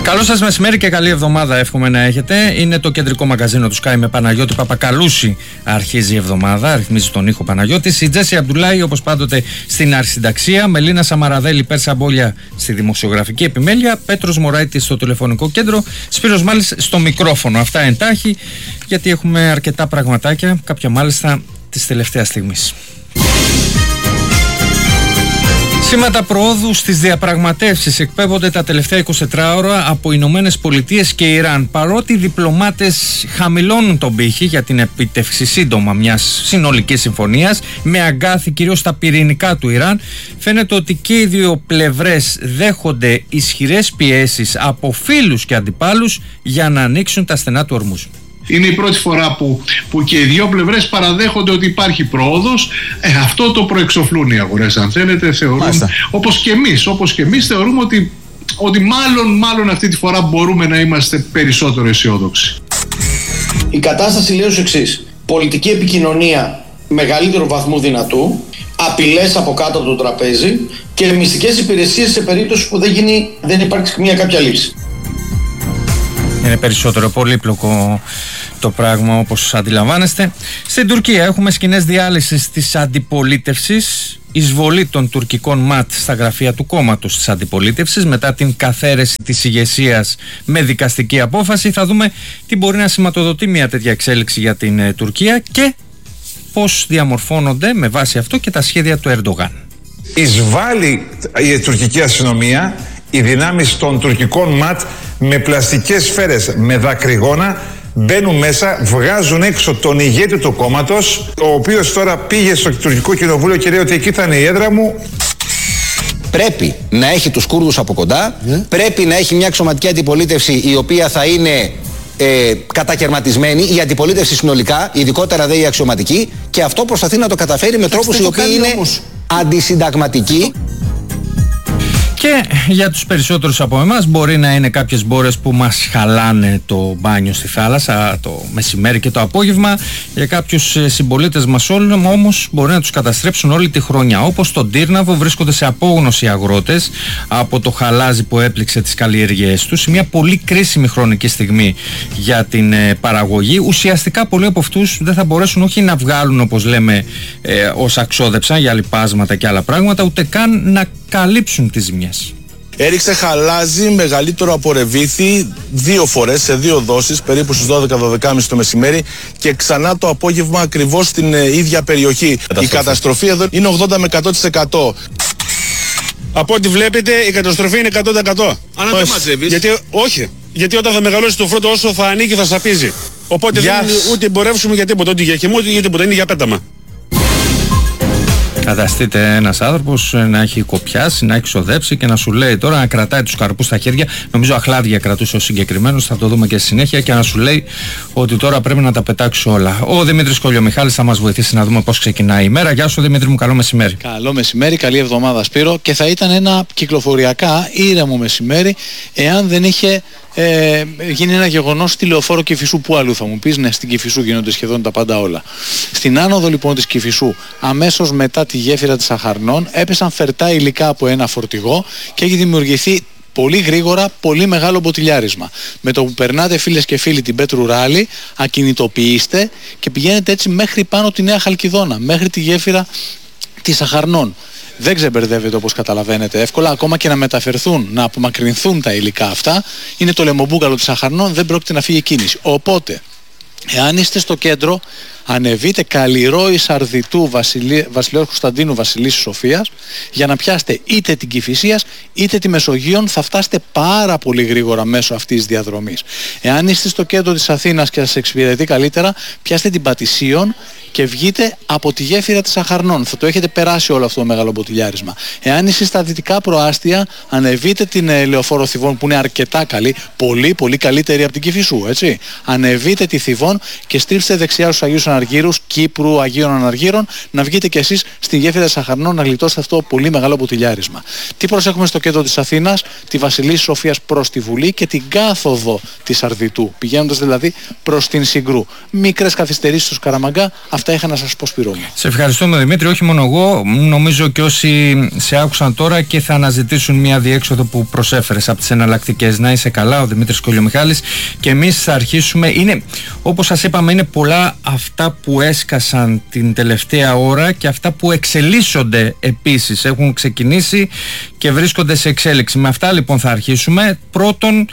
Καλό σας μεσημέρι και καλή εβδομάδα εύχομαι να έχετε. Είναι το κεντρικό μαγκαζίνο του Sky με Παναγιώτη Παπακαλούση. Αρχίζει η εβδομάδα, ρυθμίζει τον ήχο Παναγιώτης. Η Τζέσι Αμπτουλάη όπως πάντοτε στην αρχισυνταξία. Μελίνα Σαμαραδέλη, Πέρσα Μπόλια στη δημοσιογραφική επιμέλεια. Πέτρος Μωράητης στο τηλεφωνικό κέντρο. Σπύρος Μάλης στο μικρόφωνο. Αυτά εντάχει γιατί έχουμε αρκετά πραγματάκια, κάποια μάλιστα της τελευταίας στιγμής. Σήματα προόδου στις διαπραγματεύσεις εκπέμπονται τα τελευταία 24 ώρα από Ηνωμένες Πολιτείες και Ιράν. Παρότι οι διπλωμάτες χαμηλώνουν τον πύχη για την επίτευξη σύντομα μιας συνολικής συμφωνίας, με αγκάθι κυρίως στα πυρηνικά του Ιράν, φαίνεται ότι και οι δύο πλευρές δέχονται ισχυρές πιέσεις από φίλους και αντιπάλους για να ανοίξουν τα στενά του Ορμούζ. Είναι η πρώτη φορά που και οι δύο πλευρές παραδέχονται ότι υπάρχει πρόοδος. Αυτό το προεξοφλούν οι αγορές, αν θέλετε. Θεωρούν, όπως και εμείς θεωρούμε ότι μάλλον αυτή τη φορά μπορούμε να είμαστε περισσότερο αισιόδοξοι. Η κατάσταση λέει ως εξής: πολιτική επικοινωνία μεγαλύτερου βαθμού δυνατού, απειλές από κάτω από το τραπέζι και μυστικές υπηρεσίες σε περίπτωση που δεν υπάρξει κάποια λύση. Είναι περισσότερο πολύπλοκο το πράγμα όπως αντιλαμβάνεστε. Στην Τουρκία έχουμε σκηνές διάλυσης της αντιπολίτευσης, εισβολή των τουρκικών ΜΑΤ στα γραφεία του κόμματος της αντιπολίτευσης μετά την καθαίρεση της ηγεσίας με δικαστική απόφαση. Θα δούμε τι μπορεί να σηματοδοτεί μια τέτοια εξέλιξη για την Τουρκία και πώς διαμορφώνονται με βάση αυτό και τα σχέδια του Ερντογάν. Εισβάλλει η τουρκική αστυνομία, οι δυνάμεις των τουρκικών ΜΑΤ με πλαστικές σφαίρες, με δακρυγόνα, μπαίνουν μέσα, βγάζουν έξω τον ηγέτη του κόμματος, ο οποίος τώρα πήγε στο τουρκικό κοινοβούλιο και λέει ότι εκεί θα είναι η έδρα μου. Πρέπει να έχει τους Κούρδους από κοντά, πρέπει να έχει μια αξιωματική αντιπολίτευση η οποία θα είναι κατακαιρματισμένη, η αντιπολίτευση συνολικά, ειδικότερα η αξιωματική, και αυτό προσπαθεί να το καταφέρει με τρόπους οι οποίοι είναι αντισυνταγματικοί. Και για τους περισσότερους από εμάς μπορεί να είναι κάποιες μπόρες που μας χαλάνε το μπάνιο στη θάλασσα το μεσημέρι και το απόγευμα. Για κάποιους συμπολίτες μας όμως μπορεί να τους καταστρέψουν όλη τη χρονιά. Όπως στον Τύρναβο βρίσκονται σε απόγνωση οι αγρότες από το χαλάζι που έπληξε τις καλλιέργειές τους. Σε μια πολύ κρίσιμη χρονική στιγμή για την παραγωγή. Ουσιαστικά πολλοί από αυτούς δεν θα μπορέσουν όχι να βγάλουν, όπως λέμε, όσα ξόδεψαν για λιπάσματα και άλλα πράγματα, ούτε καν να καλύψουν τις ζημιές. Έριξε χαλάζι μεγαλύτερο από ρεβίθι 2 φορές σε 2 δόσεις, περίπου στις 12-12.30 το μεσημέρι, και ξανά το απόγευμα ακριβώς στην ίδια περιοχή. Η καταστροφή εδώ είναι 80 με 100%. Από ό,τι βλέπετε η καταστροφή είναι 100%. Αν δεν μαζεύεις. Γιατί όταν θα μεγαλώσει το φρούτο, όσο θα ανήκει θα σαπίζει. Οπότε δεν ούτε εμπορεύσουμε για τίποτα, ούτε για χυμό, ούτε για τίποτα, είναι για πέταμα. Φανταστείτε ένας άνθρωπος να έχει κοπιάσει, να έχει ξοδέψει και να σου λέει τώρα, να κρατάει τους καρπούς στα χέρια. Νομίζω αχλάδια κρατούσε ο συγκεκριμένος, θα το δούμε και στη συνέχεια, και να σου λέει ότι τώρα πρέπει να τα πετάξει όλα. Ο Δημήτρης Κολιομιχάλης θα μας βοηθήσει να δούμε πώς ξεκινάει η μέρα. Γεια σου Δημήτρη μου, καλό μεσημέρι. Καλό μεσημέρι, καλή εβδομάδα Σπύρο. Και θα ήταν ένα κυκλοφοριακά ήρεμο μεσημέρι εάν δεν είχε γίνει ένα γεγονός στη λεωφόρο Κηφισού. Πού αλλού θα μου πεις? Ναι, στην Κηφισού γίνονται σχεδόν τα πάντα όλα. Στην άνοδο λοιπόν της Κηφισού, αμέσως μετά τη γέφυρα της Αχαρνών, έπεσαν φερτά υλικά από ένα φορτηγό και έχει δημιουργηθεί πολύ γρήγορα πολύ μεγάλο μποτιλιάρισμα. Με το που περνάτε φίλες και φίλοι την Πέτρου Ράλη, ακινητοποιήστε και πηγαίνετε έτσι μέχρι πάνω τη Νέα Χαλκιδόνα, μέχρι τη γέφυρα της Αχαρνών. Δεν ξεμπερδεύεται όπως καταλαβαίνετε εύκολα, ακόμα και να μεταφερθούν, να απομακρυνθούν τα υλικά αυτά. Είναι το λεμομπούκαλο της Αχαρνών, δεν πρόκειται να φύγει κίνηση. Οπότε, εάν είστε στο κέντρο, ανεβείτε Καλλιρόη Σαρδιτού Βασιλέως Κωνσταντίνου Βασιλίσσης Σοφίας για να πιάσετε είτε την Κηφισίας είτε τη Μεσογείων. Θα φτάσετε πάρα πολύ γρήγορα μέσω αυτής της διαδρομής. Εάν είστε στο κέντρο της Αθήνας και σας εξυπηρετεί καλύτερα, πιάστε την Πατησίων και βγείτε από τη γέφυρα της Αχαρνών. Θα το έχετε περάσει όλο αυτό το μεγάλο μποτιλιάρισμα. Εάν είστε στα δυτικά προάστια, ανεβείτε την Λεωφόρο Θηβών που είναι αρκετά καλή, πολύ πολύ καλύτερη από την Κηφισού, έτσι. Ανεβείτε τη Θηβών και στρίψτε δεξιά στους Αγίους Αργύρους, Κύπρου, Αγίων Αναργύρων, να βγείτε κι εσείς στην γέφυρα Σαχαρνών να γλιτώσετε αυτό το πολύ μεγάλο ποτηλιάρισμα. Τι προσέχουμε στο κέντρο της Αθήνας? Τη Βασιλής Σοφίας προς τη Βουλή και την κάθοδο της Αρδιτού, πηγαίνοντας δηλαδή προς την Συγκρού. Μικρές καθυστερήσεις στους Καραμαγκά, αυτά είχα να σας πω, Σπύρο μου. Σε ευχαριστούμε, Δημήτρη, όχι μόνο εγώ, νομίζω και όσοι σε άκουσαν τώρα και θα αναζητήσουν μια διέξοδο που προσέφερες από τις εναλλακτικές. Να είσαι καλά, ο Δημήτρης Κολιομιχάλης, και εμείς θα αρχίσουμε. Είναι, όπως σας είπαμε, είναι πολλά αυτά που έσκασαν την τελευταία ώρα και αυτά που εξελίσσονται επίσης. Έχουν ξεκινήσει και βρίσκονται σε εξέλιξη. Με αυτά λοιπόν θα αρχίσουμε. Πρώτον,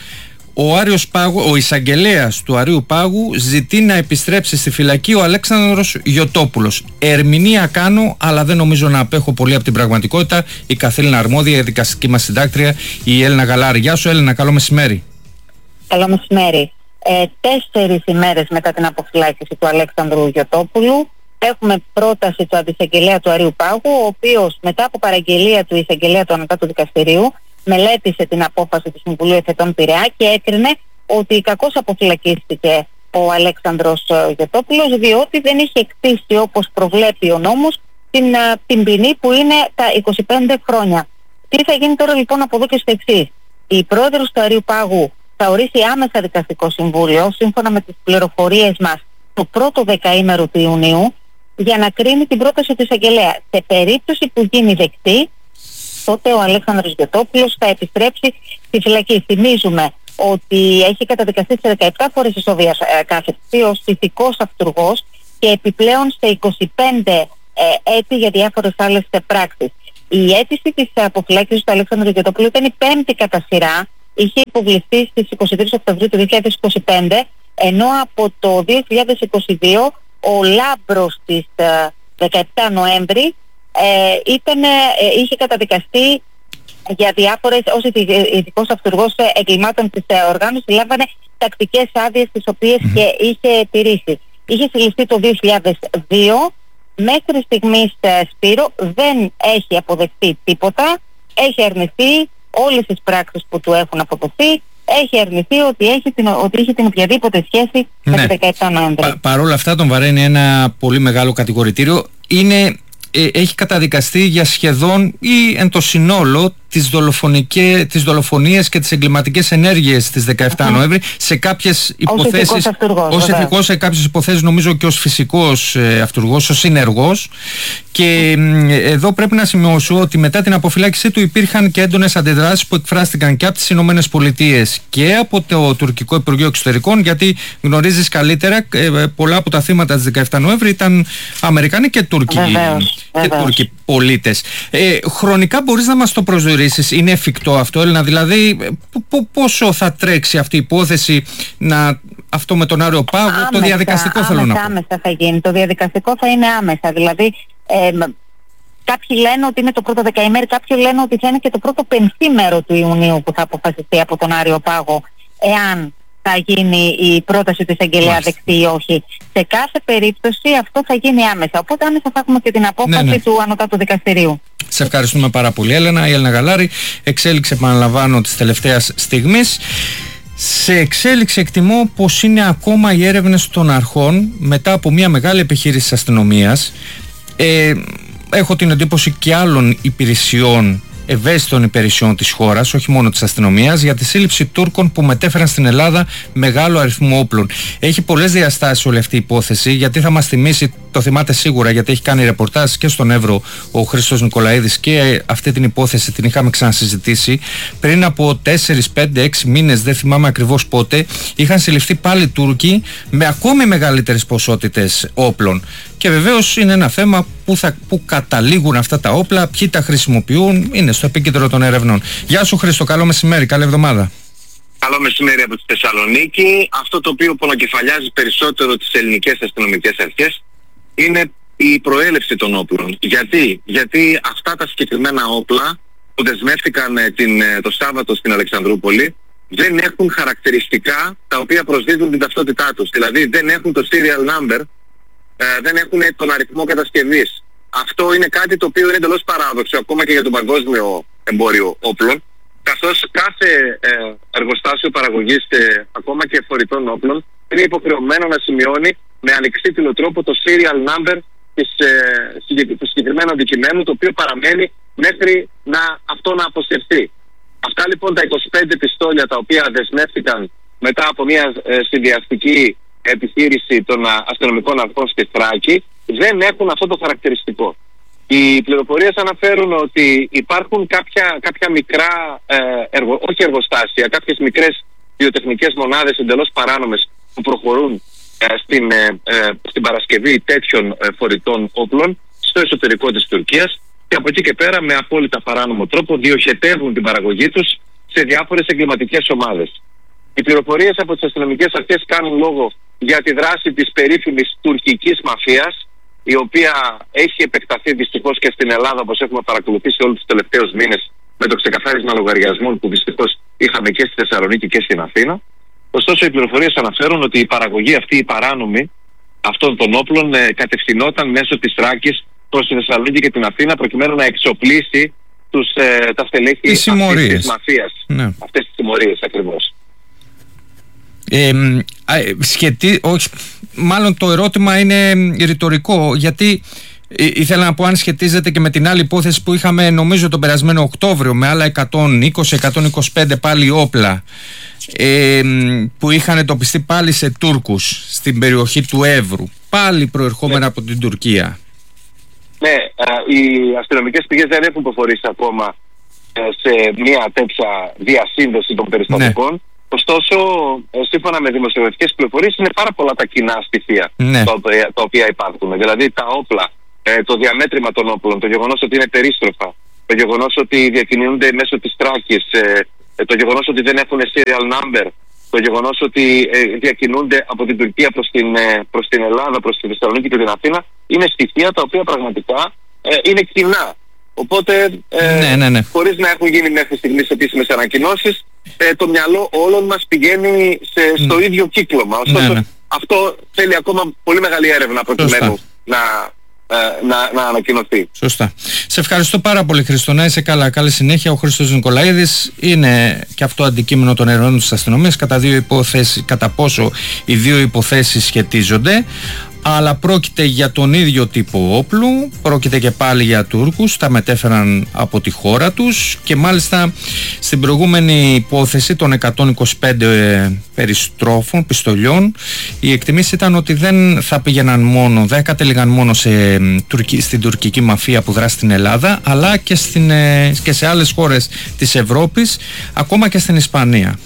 ο εισαγγελέας του Αρείου Πάγου ζητεί να επιστρέψει στη φυλακή ο Αλέξανδρος Γιωτόπουλος. Ερμηνεία κάνω, αλλά δεν νομίζω να απέχω πολύ από την πραγματικότητα. Η καθήλυνα αρμόδια, η δικαστική μας συντάκτρια, η Έλληνα Γαλάρη. Γεια σου, Έλληνα, καλό μεσημέρι. Καλό μεσημέρι. 4 ημέρες μετά την αποφυλάκηση του Αλέξανδρου Γιωτόπουλου, έχουμε πρόταση του αντισαγγελέα του Αρείου Πάγου, ο οποίος μετά από παραγγελία του εισαγγελέα του Ανωτάτου Δικαστηρίου μελέτησε την απόφαση του Συμβουλίου Εφετών Πειραιά και έκρινε ότι κακώς αποφυλακίστηκε ο Αλέξανδρος Γιωτόπουλος, διότι δεν είχε εκτίσει, όπως προβλέπει ο νόμος, την ποινή που είναι τα 25 χρόνια. Τι θα γίνει τώρα λοιπόν από εδώ και στο εξής? Η πρόεδρος του Αρείου Πάγου θα ορίσει άμεσα δικαστικό συμβούλιο, σύμφωνα με τις πληροφορίες μας, το πρώτο δεκαήμερο του Ιουνίου, για να κρίνει την πρόταση του εισαγγελέα. Σε περίπτωση που γίνει δεκτή, τότε ο Αλέξανδρος Γιωτόπουλος θα επιστρέψει στη φυλακή. Θυμίζουμε ότι έχει καταδικαστεί σε 17 φορές ισόβια κάθεξη ως ηθικός αυτουργός και επιπλέον σε 25 έτη για διάφορες άλλες πράξεις. Η αίτηση της αποφυλάκησης του Αλέξανδρου Γιωτόπουλου ήταν η 5η κατά σειρά. Είχε υποβληθεί στις 23 Οκτωβρίου του 2025, ενώ από το 2022 ο Λάμπρος της 17 Νοέμβρη είχε καταδικαστεί για διάφορες, ως ειδικός αυτουργός εγκλημάτων της οργάνωσης, λάμβανε τακτικές άδειες τις οποίες και είχε τηρήσει. Είχε συλληφθεί το 2002, μέχρι στιγμής, Σπύρο, δεν έχει αποδεχτεί τίποτα, έχει αρνηθεί όλες τις πράξεις που του έχουν αποδοθεί, έχει αρνηθεί ότι είχε την οποιαδήποτε σχέση με το 17 Νοέμβρη. Παρ' όλα αυτά τον βαραίνει ένα πολύ μεγάλο κατηγορητήριο. Έχει καταδικαστεί για σχεδόν ή εν το συνόλο τις δολοφονίες και τις εγκληματικές ενέργειες της 17 Νοέμβρη σε κάποιες υποθέσεις, ως ηθικός, σε κάποιες υποθέσεις νομίζω και ως φυσικός αυτουργός, ως συνεργός. Και εδώ πρέπει να σημειώσω ότι μετά την αποφυλάκησή του υπήρχαν και έντονες αντιδράσεις που εκφράστηκαν και από τις Ηνωμένες Πολιτείες και από το τουρκικό Υπουργείο Εξωτερικών, γιατί γνωρίζεις καλύτερα, πολλά από τα θύματα της 17 Νοέμβρη ήταν Αμερικάνοι και Τούρκοι, Τούρκοι πολίτες. Χρονικά μπορείς να μας το προσδιορίσεις? Είναι εφικτό αυτό, Έλληνα? Δηλαδή πόσο θα τρέξει αυτή η υπόθεση, αυτό με τον Άριο Πάγο? Το διαδικαστικό θέλω να πω. Άμεσα θα γίνει. Το διαδικαστικό θα είναι άμεσα. Δηλαδή κάποιοι λένε ότι είναι το πρώτο δεκαήμερο, κάποιοι λένε ότι θα είναι και το πρώτο πενθήμερο του Ιουνίου που θα αποφασιστεί από τον Άριο Πάγο, εάν θα γίνει η πρόταση του εισαγγελέα δεκτή ή όχι. Σε κάθε περίπτωση αυτό θα γίνει άμεσα. Οπότε άμεσα θα έχουμε και την απόφαση του Ανωτάτου Δικαστηρίου. Σε ευχαριστούμε πάρα πολύ, Έλληνα. Η Έλληνα Γαλάρη, εξέλιξε, επαναλαμβάνω, της τελευταίας στιγμής. Σε εξέλιξη εκτιμώ πως είναι ακόμα οι έρευνες των αρχών μετά από μια μεγάλη επιχείρηση της αστυνομίας. Έχω την εντύπωση και άλλων υπηρεσιών, ευαίσθητων υπηρεσιών της χώρας, όχι μόνο της αστυνομίας, για τη σύλληψη Τούρκων που μετέφεραν στην Ελλάδα μεγάλο αριθμό όπλων. Έχει πολλές διαστάσεις όλη αυτή η υπόθεση, γιατί θα μας θυμίσει, το θυμάται σίγουρα, γιατί έχει κάνει ρεπορτάζ και στον Εύρο ο Χρήστος Νικολαίδης και αυτή την υπόθεση την είχαμε ξανασυζητήσει. Πριν από 4, 5, 6 μήνες, δεν θυμάμαι ακριβώς πότε, είχαν συλληφθεί πάλι Τούρκοι με ακόμη μεγαλύτερες ποσότητες όπλων. Και βεβαίως είναι ένα θέμα που καταλήγουν αυτά τα όπλα, ποιοι τα χρησιμοποιούν, είναι στο επίκεντρο των ερευνών. Γεια σου Χρήστο, καλό μεσημέρι, καλή εβδομάδα. Καλό μεσημέρι από τη Θεσσαλονίκη. Αυτό το οποίο πονοκεφαλιάζει περισσότερο τις ελληνικές αστυνομικές αρχές είναι η προέλευση των όπλων. Γιατί αυτά τα συγκεκριμένα όπλα που δεσμεύτηκαν το Σάββατο στην Αλεξανδρούπολη δεν έχουν χαρακτηριστικά τα οποία προσδίδουν την ταυτότητά τους. Δηλαδή δεν έχουν το serial number, δεν έχουν τον αριθμό κατασκευής. Αυτό είναι κάτι το οποίο είναι εντελώς παράδοξο ακόμα και για το παγκόσμιο εμπόριο όπλων, καθώς κάθε εργοστάσιο παραγωγής ακόμα και φορητών όπλων είναι υποχρεωμένο να σημειώνει με ανεξίτηλο τρόπο το serial number του συγκεκριμένου αντικειμένου, το οποίο παραμένει μέχρι αυτό να αποσυρθεί. Αυτά λοιπόν τα 25 πιστόλια τα οποία δεσμεύτηκαν μετά από μια συνδυαστική επιχείρηση των αστυνομικών αρχών στη Θράκη δεν έχουν αυτό το χαρακτηριστικό. Οι πληροφορίες αναφέρουν ότι υπάρχουν κάποια μικρά, όχι εργοστάσια, κάποιες μικρές βιοτεχνικές μονάδες εντελώς παράνομες που προχωρούν στην παρασκευή τέτοιων φορητών όπλων στο εσωτερικό της Τουρκίας και από εκεί και πέρα με απόλυτα παράνομο τρόπο διοχετεύουν την παραγωγή τους σε διάφορες εγκληματικές ομάδες. Οι πληροφορίες από τις αστυνομικές αρχές κάνουν λόγο για τη δράση της περίφημης τουρκικής μαφίας, η οποία έχει επεκταθεί δυστυχώς και στην Ελλάδα, όπως έχουμε παρακολουθήσει όλους τους τελευταίους μήνες με το ξεκαθάρισμα λογαριασμών που δυστυχώς είχαμε και στη Θεσσαλονίκη και στην Αθήνα. Ωστόσο, οι πληροφορίες αναφέρουν ότι η παραγωγή αυτή, η παράνομη αυτών των όπλων, κατευθυνόταν μέσω της Θράκης προς τη Θεσσαλονίκη και την Αθήνα, προκειμένου να εξοπλίσει τα στελέχη της μαφίας. Ναι. Αυτές τις συμμορίες ακριβώς. Μάλλον το ερώτημα είναι ρητορικό, γιατί ήθελα να πω αν σχετίζεται και με την άλλη υπόθεση που είχαμε νομίζω τον περασμένο Οκτώβριο με άλλα 120-125 πάλι όπλα που είχαν εντοπιστεί πάλι σε Τούρκους στην περιοχή του Εύρου, πάλι προερχόμενα από την Τουρκία. Ναι, οι αστυνομικές πηγές δεν έχουν προχωρήσει ακόμα σε μια τέτοια διασύνδεση των περιστατικών. Ναι. Ωστόσο, σύμφωνα με δημοσιογραφικές πληροφορίες, είναι πάρα πολλά τα κοινά στοιχεία τα οποία υπάρχουν. Δηλαδή τα όπλα, το διαμέτρημα των όπλων, το γεγονός ότι είναι περίστροφα, το γεγονός ότι διακινούνται μέσω της Τράκης, το γεγονός ότι δεν έχουν serial number, το γεγονός ότι διακινούνται από την Τουρκία προς την Ελλάδα, προς τη Θεσσαλονίκη και την Αθήνα, είναι στοιχεία τα οποία πραγματικά είναι κοινά. Οπότε, χωρίς να έχουν γίνει μέχρι στιγμής επίσημες ανακοινώσεις, το μυαλό όλων μας πηγαίνει στο ίδιο κύκλωμα. Ωστόσο, αυτό θέλει ακόμα πολύ μεγάλη έρευνα προκειμένου να ανακοινωθεί. Σωστά. Σε ευχαριστώ πάρα πολύ, Χρήστο. Να είσαι καλά. Καλή συνέχεια. Ο Χρήστος Νικολαίδης είναι και αυτό αντικείμενο των ερευνών της αστυνομίας κατά πόσο οι δύο υποθέσεις σχετίζονται. Αλλά πρόκειται για τον ίδιο τύπο όπλου, πρόκειται και πάλι για Τούρκους, τα μετέφεραν από τη χώρα τους και μάλιστα στην προηγούμενη υπόθεση των 125 περιστρόφων, πιστολιών, η εκτιμήση ήταν ότι δεν θα πήγαιναν μόνο, δεν κατέληγαν μόνο στην τουρκική μαφία που δράσει στην Ελλάδα, αλλά και σε άλλες χώρες της Ευρώπης, ακόμα και στην Ισπανία.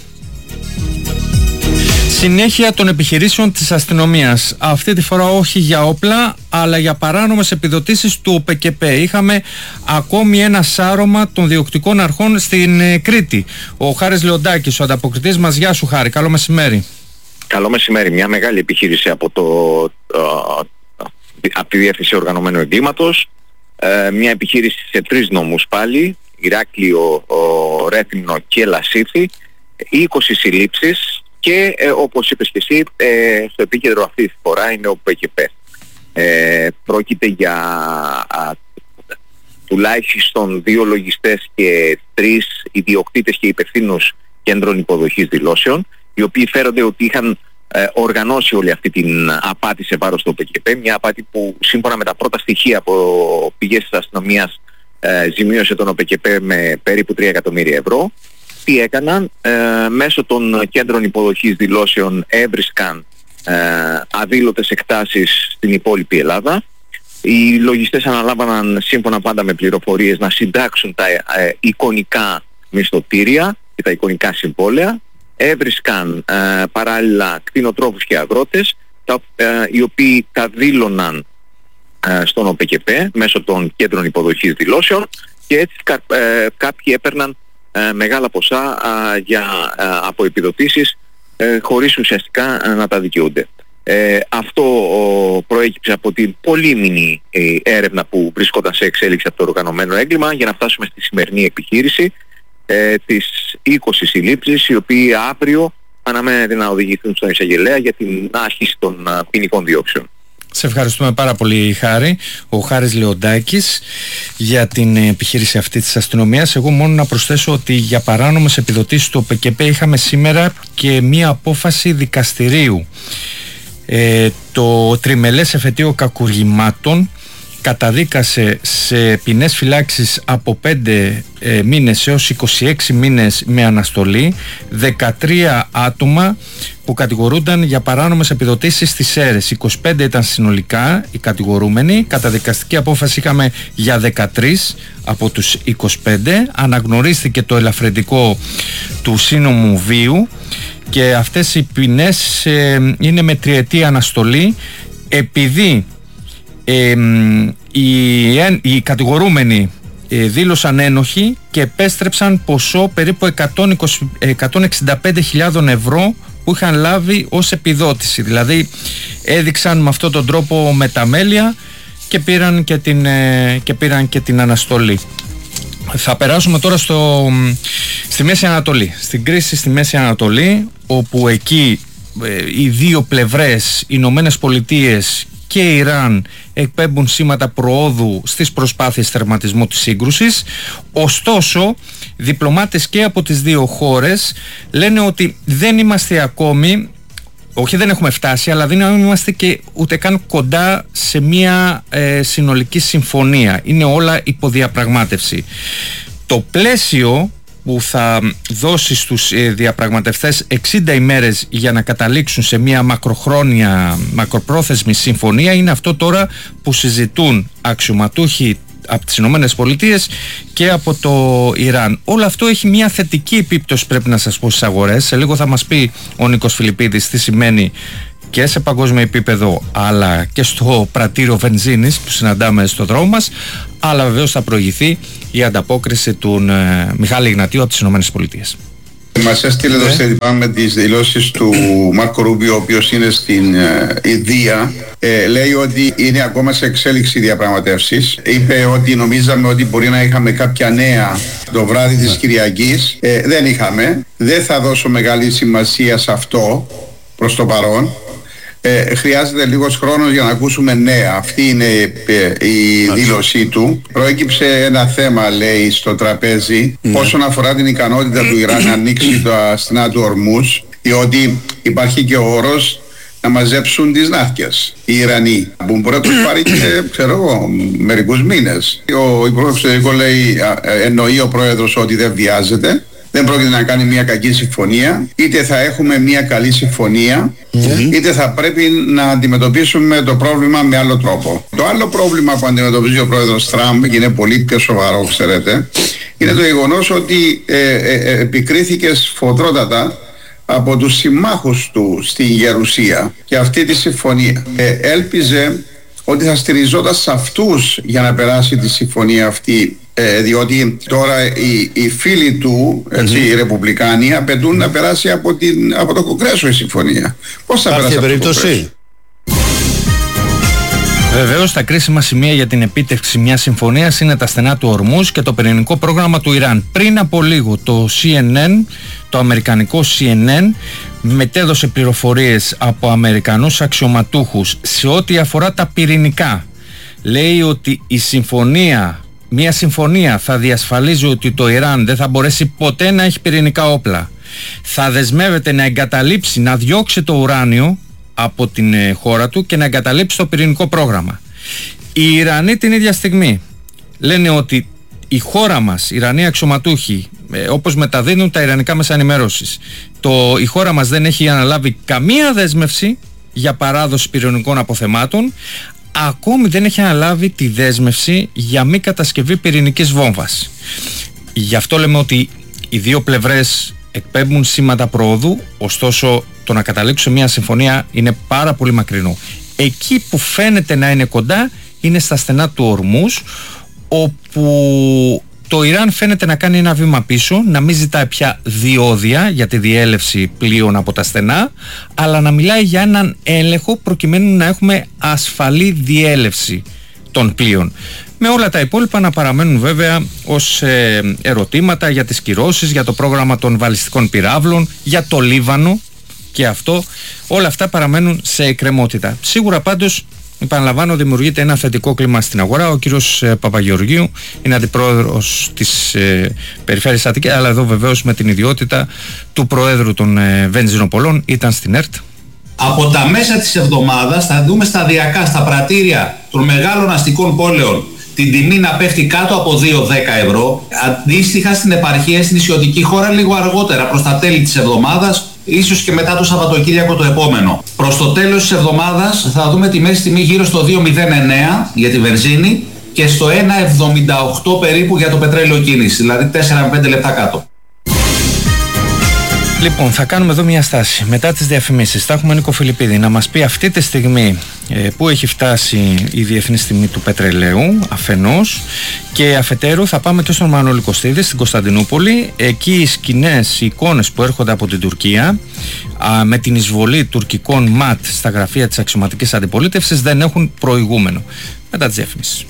Συνέχεια των επιχειρήσεων της αστυνομίας. Αυτή τη φορά όχι για όπλα, αλλά για παράνομες επιδοτήσεις του ΟΠΕΚΕΠ. Είχαμε ακόμη ένα σάρωμα των διοκτικών αρχών στην Κρήτη. Ο Χάρης Λεοντάκης, ο ανταποκριτής μας. Γεια σου, Χάρη. Καλό μεσημέρι. Καλό μεσημέρι. Μια μεγάλη επιχείρηση από τη Διεύθυνση Οργανωμένου Εγκλήματος. Μια επιχείρηση σε 3 νομούς πάλι. Ηράκλειο, Ρέθυμνο και Λασίθι. 20 συλλήψεις. Και όπως είπες και εσύ, στο επίκεντρο αυτή τη φορά είναι ο ΟΠΕΚΕΠ. Πρόκειται για τουλάχιστον 2 λογιστές και 3 ιδιοκτήτες και υπευθύνους κέντρων υποδοχής δηλώσεων, οι οποίοι φέρονται ότι είχαν οργανώσει όλη αυτή την απάτη σε βάρος του ΟΠΕΚΕΠ, μια απάτη που σύμφωνα με τα πρώτα στοιχεία από πηγές της αστυνομίας ζημίωσε τον ΟΠΕΚΕΠ με περίπου 3 εκατομμύρια ευρώ. Τι έκαναν, μέσω των κέντρων υποδοχής δηλώσεων έβρισκαν αδήλωτες εκτάσεις στην υπόλοιπη Ελλάδα. Οι λογιστές αναλάμβαναν σύμφωνα πάντα με πληροφορίες να συντάξουν τα εικονικά μισθωτήρια και τα εικονικά συμβόλαια. Έβρισκαν παράλληλα κτηνοτρόφους και αγρότες, οι οποίοι τα δήλωναν στον ΟΠΕΚΕΠ μέσω των κέντρων υποδοχής δηλώσεων και έτσι κάποιοι έπαιρναν μεγάλα ποσά από επιδοτήσεις χωρίς ουσιαστικά να τα δικαιούνται. Αυτό προέκυψε από την πολύμηνη έρευνα που βρισκόταν σε εξέλιξη από το οργανωμένο έγκλημα για να φτάσουμε στη σημερινή επιχείρηση τις 20 συλλήψεις, οι οποίοι αύριο αναμένεται να οδηγηθούν στον εισαγγελέα για την άσκηση των ποινικών διώξεων. Σε ευχαριστούμε πάρα πολύ, Χάρη. Ο Χάρης Λεοντάκης για την επιχείρηση αυτή της αστυνομίας. Εγώ μόνο να προσθέσω ότι για παράνομες επιδοτήσεις του ΟΠΕΚΕΠ είχαμε σήμερα και μία απόφαση δικαστηρίου. Το τριμελές εφετείο κακουργημάτων καταδίκασε σε ποινές φυλάξης από 5 μήνες έως 26 μήνες με αναστολή 13 άτομα που κατηγορούνταν για παράνομες επιδοτήσεις στις αίρες. 25 ήταν συνολικά οι κατηγορούμενοι. Καταδικαστική απόφαση είχαμε για 13 από τους 25. Αναγνωρίστηκε το ελαφρυντικό του σύνομου βίου και αυτές οι ποινές είναι με 3ετή αναστολή, επειδή οι κατηγορούμενοι δήλωσαν ένοχοι και επέστρεψαν ποσό περίπου 165.000 ευρώ που είχαν λάβει ως επιδότηση. Δηλαδή έδειξαν με αυτόν τον τρόπο μεταμέλεια και πήραν και την αναστολή. Θα περάσουμε τώρα στη Μέση Ανατολή, στην κρίση στη Μέση Ανατολή, όπου εκεί οι δύο πλευρές, οι Ηνωμένες Πολιτείες και η Ιράν, εκπέμπουν σήματα προόδου στις προσπάθειες τερματισμού της σύγκρουσης. Ωστόσο, διπλωμάτες και από τις δύο χώρες λένε ότι δεν είμαστε ακόμη, όχι δεν έχουμε φτάσει, αλλά δεν είμαστε και ούτε καν κοντά σε μια συνολική συμφωνία. Είναι όλα υποδιαπραγμάτευση. Το πλαίσιο που θα δώσει στους διαπραγματευτές 60 ημέρες για να καταλήξουν σε μια μακροπρόθεσμη συμφωνία είναι αυτό τώρα που συζητούν αξιωματούχοι από τις Ηνωμένες Πολιτείες και από το Ιράν. Όλο αυτό έχει μια θετική επίπτωση, πρέπει να σας πω, στις αγορές. Σε λίγο θα μας πει ο Νίκος Φιλιππίδης τι σημαίνει και σε παγκόσμιο επίπεδο αλλά και στο πρατήριο βενζίνης που συναντάμε στο δρόμο μας, αλλά βεβαίως θα προηγηθεί η ανταπόκριση του Μιχάλη Ιγνατίου από τις Ηνωμένες Πολιτείες. Μας έστειλε εδώ στη με τις δηλώσεις του Μάρκο Ρούμπιο, ο οποίος είναι στην Ινδία. Λέει ότι είναι ακόμα σε εξέλιξη διαπραγματεύσεις. Είπε ότι νομίζαμε ότι μπορεί να είχαμε κάποια νέα το βράδυ της Κυριακής. Δεν είχαμε. Δεν θα δώσω μεγάλη σημασία σε αυτό προς το παρόν. Χρειάζεται λίγος χρόνος για να ακούσουμε νέα. Αυτή είναι η δήλωσή του. Προέκυψε ένα θέμα, λέει, στο τραπέζι όσον αφορά την ικανότητα του Ιράν να ανοίξει τα στενά του Ορμούζ, διότι υπάρχει και ο όρος να μαζέψουν τις ναύκες οι Ιρανοί, που μπορεί να τους πάρει και μερικούς μήνες. Ο Υπουργός Εξωτερικών λέει, εννοεί ο Πρόεδρος ότι δεν βιάζεται. Δεν πρόκειται να κάνει μια κακή συμφωνία. Είτε θα έχουμε μια καλή συμφωνία, είτε θα πρέπει να αντιμετωπίσουμε το πρόβλημα με άλλο τρόπο. Το άλλο πρόβλημα που αντιμετωπίζει ο πρόεδρος Τραμπ, και είναι πολύ πιο σοβαρό, ξέρετε, είναι το γεγονός ότι επικρίθηκε σφοδρότατα από τους συμμάχους του στην Γερουσία για αυτή τη συμφωνία. Έλπιζε ότι θα στηριζόταν σε αυτούς για να περάσει τη συμφωνία αυτή, διότι τώρα οι φίλοι του, οι Ρεπουμπλικάνοι, απαιτούν να περάσει από το Κογκρέσο η συμφωνία. Πώς θα περάσει από το Κογκρέσο? Βεβαίως, τα κρίσιμα σημεία για την επίτευξη μιας συμφωνίας είναι τα στενά του Ορμούζ και το πυρηνικό πρόγραμμα του Ιράν. Πριν από λίγο το CNN, το αμερικανικό CNN, μετέδωσε πληροφορίες από Αμερικανούς αξιωματούχους σε ό,τι αφορά τα πυρηνικά. Λέει ότι μια συμφωνία θα διασφαλίζει ότι το Ιράν δεν θα μπορέσει ποτέ να έχει πυρηνικά όπλα. Θα δεσμεύεται να εγκαταλείψει, να διώξει το ουράνιο από την χώρα του και να εγκαταλείψει το πυρηνικό πρόγραμμα. Οι Ιρανοί την ίδια στιγμή λένε ότι η χώρα μας, οι Ιρανοί αξιωματούχοι, όπως μεταδίδουν τα ιρανικά μέσα ενημέρωσης, η χώρα μας δεν έχει αναλάβει καμία δέσμευση για παράδοση πυρηνικών αποθεμάτων, ακόμη δεν έχει αναλάβει τη δέσμευση για μη κατασκευή πυρηνικής βόμβας. Γι' αυτό λέμε ότι οι δύο πλευρές εκπέμπουν σήματα προόδου, ωστόσο το να καταλήξουν μια συμφωνία είναι πάρα πολύ μακρινό. Εκεί που φαίνεται να είναι κοντά είναι στα στενά του Ορμούζ, όπου το Ιράν φαίνεται να κάνει ένα βήμα πίσω, να μην ζητάει πια διόδια για τη διέλευση πλοίων από τα στενά, αλλά να μιλάει για έναν έλεγχο προκειμένου να έχουμε ασφαλή διέλευση των πλοίων. Με όλα τα υπόλοιπα να παραμένουν βέβαια ως ερωτήματα για τις κυρώσεις, για το πρόγραμμα των βαλιστικών πυράβλων, για το Λίβανο και αυτό. Όλα αυτά παραμένουν σε εκκρεμότητα. Σίγουρα πάντως, επαναλαμβάνω, δημιουργείται ένα θετικό κλίμα στην αγορά. Ο κύριος Παπαγεωργίου είναι αντιπρόεδρος της Περιφέρειας Αττικής, αλλά εδώ βεβαίως με την ιδιότητα του Προέδρου των Βενζινοπολών ήταν στην ΕΡΤ. Από τα μέσα της εβδομάδας θα δούμε σταδιακά στα πρατήρια των μεγάλων αστικών πόλεων την τιμή να πέφτει κάτω από 2-10 ευρώ. Αντίστοιχα στην επαρχία, στην νησιωτική χώρα λίγο αργότερα, προς τα τέλη της εβδομάδας, ίσως και μετά το Σαββατοκύριακο το επόμενο. Προς το τέλος της εβδομάδας θα δούμε τη μέση τιμή γύρω στο 2,09 για τη βενζίνη και στο 1,78 περίπου για το πετρέλαιο κίνηση, δηλαδή 4 με 5 λεπτά κάτω. Λοιπόν, θα κάνουμε εδώ μια στάση. Μετά τις διαφημίσεις θα έχουμε Νίκο Φιλιππίδη να μας πει αυτή τη στιγμή που έχει φτάσει η διεθνής τιμή του πετρελαίου αφενός, και αφετέρου θα πάμε και στον Μανώλη Κωστίδη στην Κωνσταντινούπολη. Εκεί οι σκηνές, οι εικόνες που έρχονται από την Τουρκία με την εισβολή τουρκικών ΜΑΤ στα γραφεία της αξιωματικής αντιπολίτευσης δεν έχουν προηγούμενο. Μετά τις διαφημίσεις.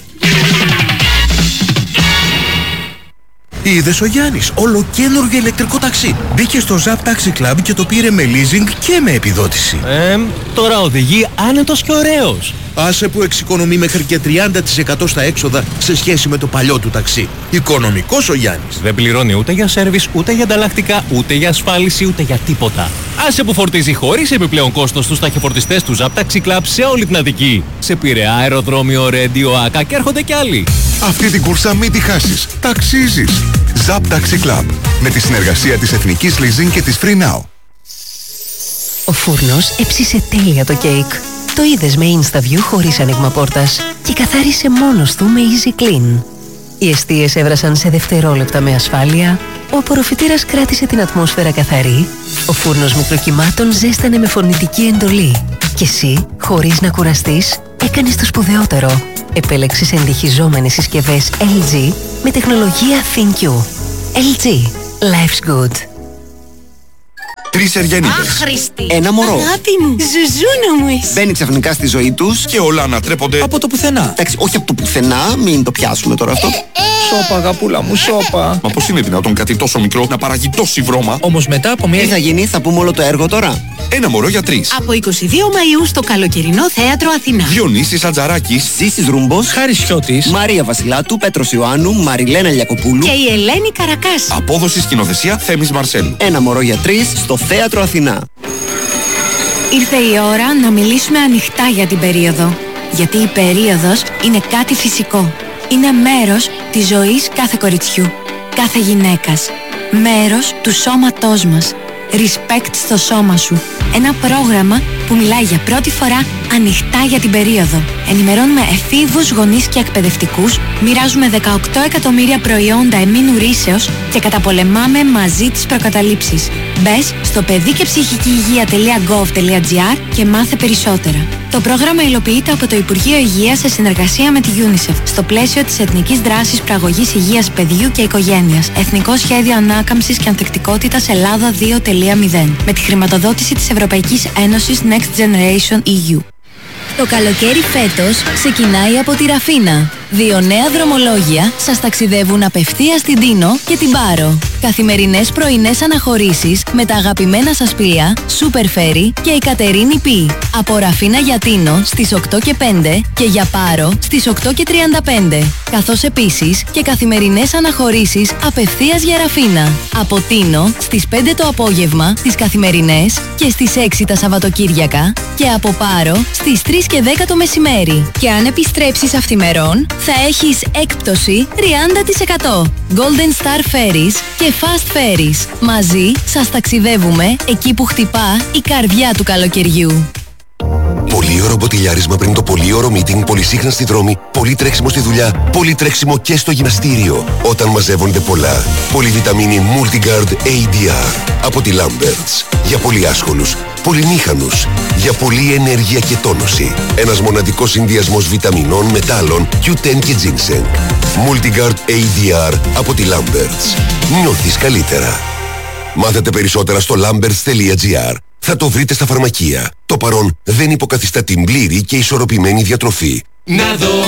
Είδες ο Γιάννης, ολοκαίνουργιο ηλεκτρικό ταξί. Μπήκε στο Zap Taxi Club και το πήρε με leasing και με επιδότηση. Τώρα οδηγεί άνετος και ωραίος. Άσε που εξοικονομεί μέχρι και 30% στα έξοδα σε σχέση με το παλιό του ταξί. Οικονομικός ο Γιάννης. Δεν πληρώνει ούτε για σέρβις, ούτε για ανταλλακτικά, ούτε για ασφάλιση, ούτε για τίποτα. Άσε που φορτίζει χωρίς επιπλέον κόστος τους ταχυφορτιστές του Zap Taxi Club σε όλη την Αττική. Σε Πειραιά, αεροδρόμιο, Ρέντιο, Άκα και έρχονται κι άλλοι. Αυτή την κούρσα μην τη χάσεις. Ταξίζεις. Zap Taxi Club. Με τη συνεργασία της Εθνικής Leasing και της Free Now. Ο φούρνος έψισε τέλεια το κέικ. Το είδες με InstaView χωρίς άνοιγμα πόρτας και καθάρισε μόνος του με Easy Clean. Οι εστίες έβρασαν σε δευτερόλεπτα με ασφάλεια, ο απορροφητήρας κράτησε την ατμόσφαιρα καθαρή, ο φούρνος μικροκυμάτων ζέστανε με φωνητική εντολή και εσύ, χωρίς να κουραστείς, έκανες το σπουδαιότερο. Επέλεξες εντυχιζόμενες συσκευές LG με τεχνολογία ThinQ. LG. Life's good. 3 Εργενίδες. Άχρηστη. Ένα μωρό. Αγάπη μου. Ζουζούνα μου είσαι. Μπαίνει ξαφνικά στη ζωή τους και όλα ανατρέπονται από το πουθενά. Εντάξει, όχι από το πουθενά, μην το πιάσουμε τώρα αυτό. Σώπα, αγαπούλα μου, σώπα. Μα πώς είναι δυνατόν κάτι τόσο μικρό να παράγει τόση βρώμα? Όμως μετά από μια... Τι θα γίνει, θα πούμε όλο το έργο τώρα. Ένα μωρό για 3. Από 22 Μαΐου στο καλοκαιρινό θέατρο Αθηνά. Διονύσης Ατζαράκης, Ζήσης Ρούμπος, Χάρης Σιώτης, Μαρία Βασιλάτου, Πέτρος Ιωάννου, Μαριλένα Λιακοπούλου και η Ελένη Καρακάση. Απόδοση σκηνοθεσία Θέμης Μαρσέλου. Ένα μωρό για 3 στο θέατρο Αθηνά. Ήρθε η ώρα να μιλήσουμε ανοιχτά για την περίοδο. Γιατί η περίοδος είναι κάτι φυσικό. Είναι μέρος της ζωής κάθε κοριτσιού, κάθε γυναίκας. Μέρος του σώματός μας. Respect στο σώμα σου. Ένα πρόγραμμα που μιλάει για πρώτη φορά ανοιχτά για την περίοδο. Ενημερώνουμε εφήβους, γονείς και εκπαιδευτικούς, μοιράζουμε 18 εκατομμύρια προϊόντα εμμήνου ρήσεως και καταπολεμάμε μαζί τις προκαταλήψεις. Μπες στο παιδικεψυχικηυγεία.gov.gr και μάθε περισσότερα. Το πρόγραμμα υλοποιείται από το Υπουργείο Υγείας σε συνεργασία με τη UNICEF στο πλαίσιο της Εθνικής Δράσης Πραγωγής Υγείας Παιδιού και Οικογένειας. Εθνικό Σχέδιο Ανάκαμψης και Ανθεκτικότητας Ελλάδα 2.0 με τη χρηματοδότηση της Ευρωπαϊκής Ένωσης Next Generation EU. Το καλοκαίρι φέτος ξεκινάει από τη Ραφίνα. 2 νέα δρομολόγια σας ταξιδεύουν απευθείας στην Τίνο και την Πάρο. Καθημερινές πρωινές αναχωρήσεις με τα αγαπημένα σας πλοία Super Ferry και η Κατερίνη Π. Από Ραφίνα για Τίνο στις 8 και 5 και για Πάρο στις 8 και 35. Καθώς επίσης και καθημερινές αναχωρήσεις απευθείας για Ραφίνα. Από Τίνο στις 5 το απόγευμα τις καθημερινές και στις 6 τα Σαββατοκύριακα και από Πάρο στις 3 και 10 το μεσημέρι. Και αν επιστρέψεις αυθημερών θα έχεις έκπτωση 30%. Golden Star Ferries και Fast Ferries. Μαζί σας ταξιδεύουμε εκεί που χτυπά η καρδιά του καλοκαιριού. Πολύωρο μποτιλιάρισμα πριν το πολύωρο meeting, πολυσύχναστη δρόμη, πολύ τρέξιμο στη δουλειά, πολύ τρέξιμο και στο γυμναστήριο. Όταν μαζεύονται πολλά. Πολυβιταμίνη Multigard ADR από τη Lamberts. Για πολύ άσχολους, πολυμήχανους, για πολλή ενέργεια και τόνωση. Ένας μοναδικός συνδυασμός βιταμινών, μετάλλων, Q10 και ginseng. Multigard ADR από τη Lamberts. Νιώθεις καλύτερα. Μάθετε περισσότερα στο lamberts.gr. Θα το βρείτε στα φαρμακεία. Το παρόν δεν υποκαθιστά την πλήρη και ισορροπημένη διατροφή. Να δω.